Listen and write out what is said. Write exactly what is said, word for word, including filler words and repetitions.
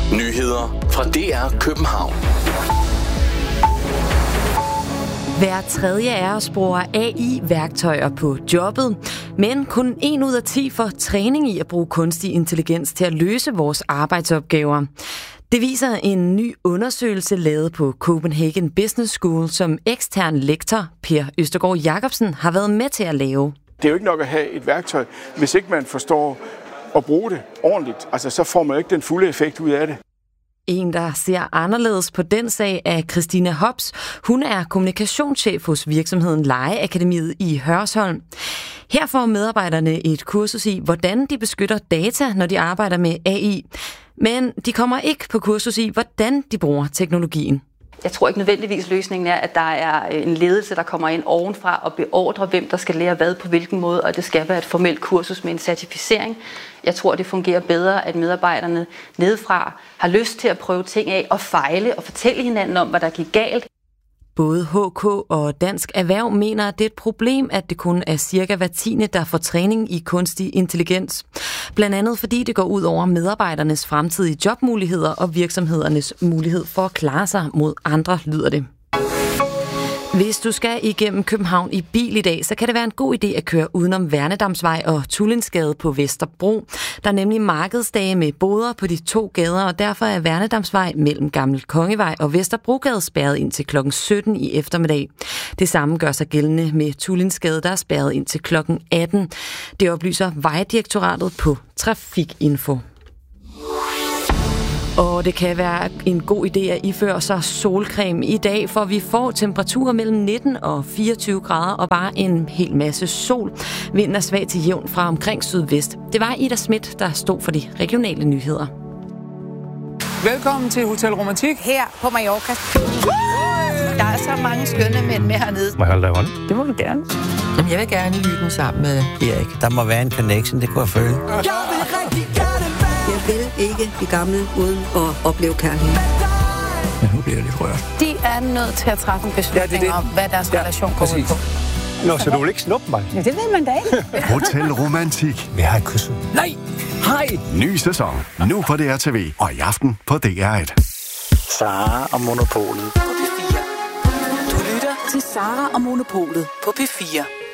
Nyheder fra D R København. Hver tredje af os bruger A I-værktøjer på jobbet, men kun en ud af ti får træning i at bruge kunstig intelligens til at løse vores arbejdsopgaver. Det viser en ny undersøgelse lavet på Copenhagen Business School, som ekstern lektor Per Østergaard Jacobsen har været med til at lave. Det er jo ikke nok at have et værktøj, hvis ikke man forstår at bruge det ordentligt. Altså, så får man ikke den fulde effekt ud af det. En, der ser anderledes på den sag, er Christina Hobbs. Hun er kommunikationschef hos virksomheden Legeakademiet i Hørsholm. Her får medarbejderne et kursus i, hvordan de beskytter data, når de arbejder med A I. Men de kommer ikke på kursus i, hvordan de bruger teknologien. Jeg tror ikke nødvendigvis løsningen er, at der er en ledelse, der kommer ind ovenfra og beordrer, hvem der skal lære hvad på hvilken måde, og det skal være et formelt kursus med en certificering. Jeg tror, det fungerer bedre, at medarbejderne nedefra har lyst til at prøve ting af og fejle og fortælle hinanden om, hvad der gik galt. Både H K og Dansk Erhverv mener, at det er et problem, at det kun er cirka hver tiende, der får træning i kunstig intelligens. Blandt andet fordi det går ud over medarbejdernes fremtidige jobmuligheder og virksomhedernes mulighed for at klare sig mod andre, lyder det. Hvis du skal igennem København i bil i dag, så kan det være en god idé at køre udenom Værnedamsvej og Tullinsgade på Vesterbro. Der er nemlig markedsdage med boder på de to gader, og derfor er Værnedamsvej mellem Gammel Kongevej og Vesterbrogade spærret ind til klokken sytten i eftermiddag. Det samme gør sig gældende med Tullinsgade, der er spærret ind til klokken atten. Det oplyser Vejdirektoratet på Trafikinfo. Og det kan være en god idé at iføre sig solcreme i dag, for vi får temperaturer mellem nitten og fireogtyve grader og bare en hel masse sol. Vinden er svag til jævn fra omkring sydvest. Det var Ida Schmidt, der stod for de regionale nyheder. Velkommen til Hotel Romantik. Her på Mallorca. Der er så mange skønne mænd med hernede. Må jeg holde dig i hånden? Det må du gerne. Jamen, jeg vil gerne lytte den sammen med Erik. Der må være en connection, det kunne jeg føle. Jeg vil rigtig gerne være. Jeg vil ikke blive gammel uden at opleve kærlighed. Men nu bliver jeg lidt rørt. De er nødt til at træffe en beslutning ja, det det. om, hvad deres ja, relation går ud på. Nå, så du vil ikke snuppe mig? Ja, det ved man da ikke. Hotel Romantik. Vi har et kysset. Nej! Hej! Ny sæson. Nu på D R T V og i aften på D R et. Sara og Monopolet. På P fire. Du lytter til Sara og Monopolet på P fire.